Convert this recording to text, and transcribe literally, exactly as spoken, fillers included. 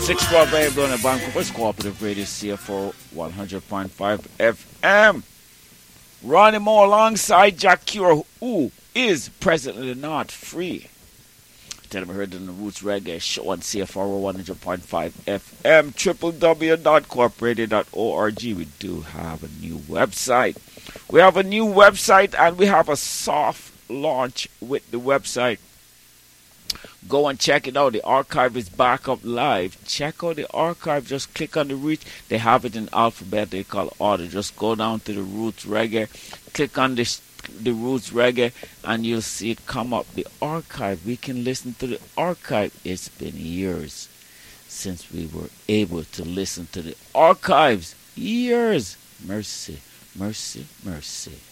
six twelve A M on the Vancouver's Cooperative Radio C F O one hundred point five F M. Ronnie Moore alongside Jack Cure, who is presently not free. Tell him I heard in the Roots Reggae Show on C F R one hundred point five F M, w w w dot corp radio dot org. We do have a new website. We have a new website and we have a soft launch with the website. Go and check it out. The archive is back up live. Check out the archive. Just click on the reach. They have it in alphabetical order. Just go down to the Roots Reggae. Click on the, the Roots Reggae and you'll see it come up. The archive. We can listen to the archive. It's been years since we were able to listen to the archives. Years. Mercy, mercy, mercy.